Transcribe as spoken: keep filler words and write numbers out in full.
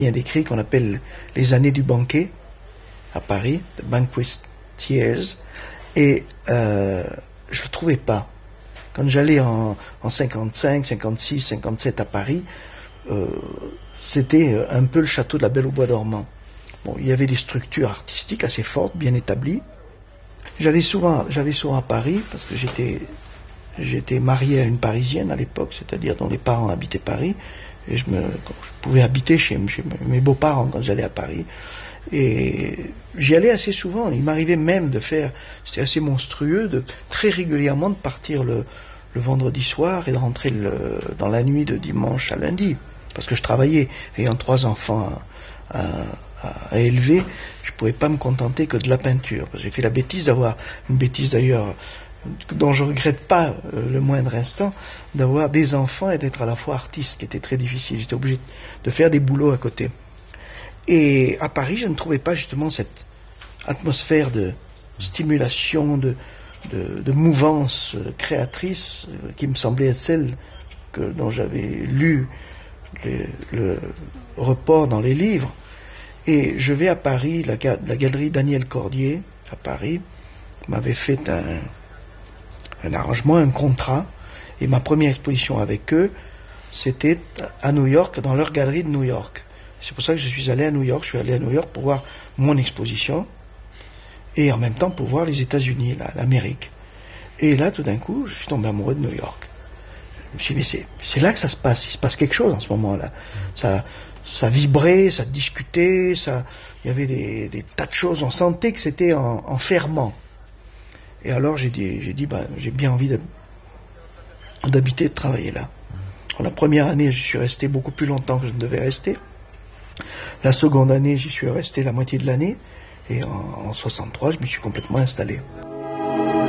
Il y a décrit qu'on appelle les années du banquet à Paris, the banquet years, et euh, je ne le trouvais pas. Quand j'allais en, en cinquante-cinq, cinquante-six, cinquante-sept à Paris, euh, c'était un peu le château de la Belle au Bois dormant. Bon, il y avait des structures artistiques assez fortes, bien établies. J'allais souvent, j'allais souvent à Paris parce que j'étais, j'étais marié à une Parisienne à l'époque, c'est-à-dire dont les parents habitaient Paris, et je, me, je pouvais habiter chez, chez mes beaux-parents quand j'allais à Paris. Et j'y allais assez souvent. Il m'arrivait même de faire, c'était assez monstrueux, de très régulièrement de partir le, le vendredi soir et de rentrer le, dans la nuit de dimanche à lundi, parce que je travaillais, ayant trois enfants à, à, à élever, je ne pouvais pas me contenter que de la peinture. J'ai fait la bêtise d'avoir, une bêtise d'ailleurs dont je ne regrette pas le moindre instant, d'avoir des enfants et d'être à la fois artiste, qui était très difficile. J'étais obligé de faire des boulots à côté. Et à Paris, je ne trouvais pas justement cette atmosphère de stimulation, de, de, de mouvance créatrice qui me semblait être celle que, dont j'avais lu le, le report dans les livres. Et je vais à Paris, la, la galerie Daniel Cordier, à Paris, m'avait fait un, un arrangement, un contrat, et ma première exposition avec eux, c'était à New York, dans leur galerie de New York. C'est pour ça que je suis allé à New York. Je suis allé à New York pour voir mon exposition et en même temps pour voir les États-Unis, l'Amérique. Et là, tout d'un coup, je suis tombé amoureux de New York. Je me suis dit, mais c'est, c'est là que ça se passe. Il se passe quelque chose en ce moment-là. Ça, ça vibrait, ça discutait, ça, il y avait des, des tas de choses. On sentait que c'était en, en ferment. Et alors, j'ai dit, j'ai dit, ben, j'ai bien envie de, d'habiter, de travailler là. Alors, la première année, je suis resté beaucoup plus longtemps que je ne devais rester. La seconde année, j'y suis resté la moitié de l'année, et en, en soixante-trois, je me suis complètement installé.